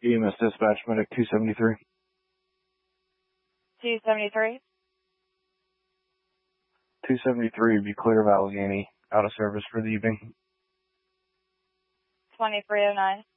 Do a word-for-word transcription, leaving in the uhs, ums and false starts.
E M S dispatch, medic two seventy-three. two seventy-three? two seventy-three, be clear of Allegheny. Out of service for the evening. twenty-three oh nine.